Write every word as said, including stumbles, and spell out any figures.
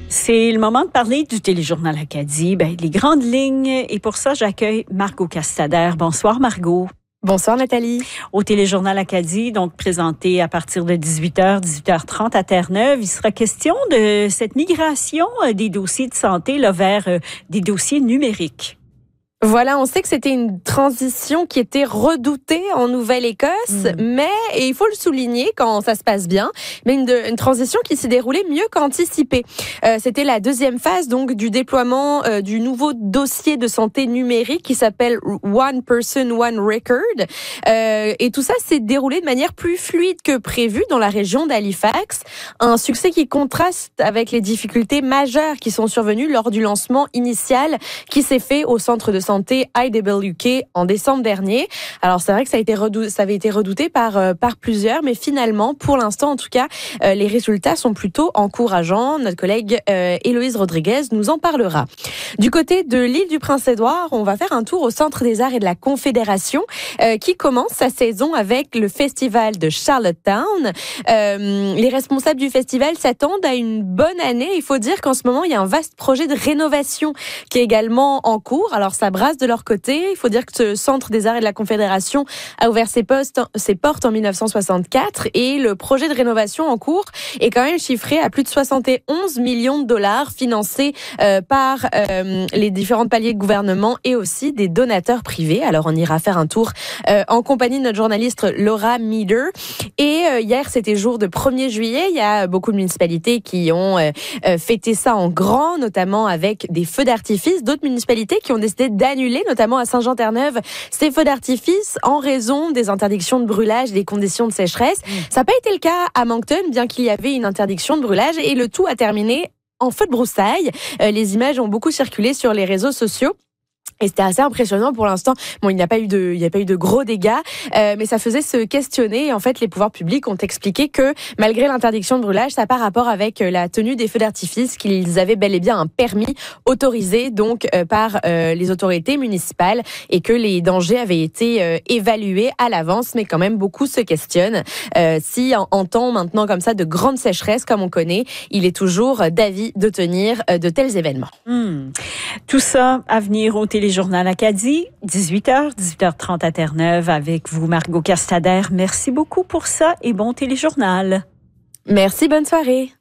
C'est le moment de parler du Téléjournal Acadie, ben, les grandes lignes. Et pour ça, j'accueille Margot Castader. Bonsoir, Margot. Bonsoir, Nathalie. Au Téléjournal Acadie, donc présenté à partir de dix-huit heures, dix-huit heures trente à Terre-Neuve, il sera question de cette migration des dossiers de santé là, vers euh, des dossiers numériques. Voilà, on sait que c'était une transition qui était redoutée en Nouvelle-Écosse, mmh. mais, et il faut le souligner quand ça se passe bien, mais une, une transition qui s'est déroulée mieux qu'anticipé. Euh, c'était la deuxième phase donc du déploiement euh, du nouveau dossier de santé numérique qui s'appelle One Person, One Record. Euh, et tout ça s'est déroulé de manière plus fluide que prévu dans la région d'Halifax. Un succès qui contraste avec les difficultés majeures qui sont survenues lors du lancement initial qui s'est fait au centre de santé I W K en décembre dernier. Alors c'est vrai que ça a été redouté, ça avait été redouté par euh, par plusieurs, mais finalement, pour l'instant en tout cas, euh, les résultats sont plutôt encourageants. Notre collègue euh, Héloïse Rodriguez nous en parlera. Du côté de l'île du Prince-Édouard, on va faire un tour au Centre des Arts et de la Confédération, euh, qui commence sa saison avec le festival de Charlottetown. Euh, les responsables du festival s'attendent à une bonne année. Il faut dire qu'en ce moment, il y a un vaste projet de rénovation qui est également en cours. Alors ça brasse de leur côté. Il faut dire que ce Centre des Arts et de la Confédération a ouvert ses, postes, ses portes en dix-neuf cent soixante-quatre et le projet de rénovation en cours est quand même chiffré à plus de soixante et onze millions de dollars financés euh, par euh, les différents paliers de gouvernement et aussi des donateurs privés. Alors on ira faire un tour euh, en compagnie de notre journaliste Laura Meader. Et euh, hier c'était jour de premier juillet. Il y a beaucoup de municipalités qui ont euh, fêté ça en grand, notamment avec des feux d'artifice. D'autres municipalités qui ont décidé d'annuler, notamment à Saint-Jean-Terre-Neuve, ces feux d'artifice en raison des interdictions de brûlage, des conditions de sécheresse. Mmh. Ça n'a pas été le cas à Moncton, bien qu'il y avait une interdiction de brûlage, et le tout a terminé en feu de broussailles. Euh, les images ont beaucoup circulé sur les réseaux sociaux. Et c'était assez impressionnant pour l'instant. Bon, il n'y a pas eu de, il n'y a pas eu de gros dégâts, euh, mais ça faisait se questionner. Et en fait, les pouvoirs publics ont expliqué que malgré l'interdiction de brûlage, ça n'a pas rapport avec la tenue des feux d'artifice, qu'ils avaient bel et bien un permis autorisé donc euh, par euh, les autorités municipales et que les dangers avaient été euh, évalués à l'avance. Mais quand même, beaucoup se questionnent. Euh, si en, en temps maintenant comme ça de grande sécheresse comme on connaît, il est toujours d'avis de tenir euh, de tels événements. Mmh. Tout ça à venir au Téléjournal Acadie, dix-huit heures, dix-huit heures trente à Terre-Neuve avec vous, Margot Castader. Merci beaucoup pour ça et bon Téléjournal. Merci, bonne soirée.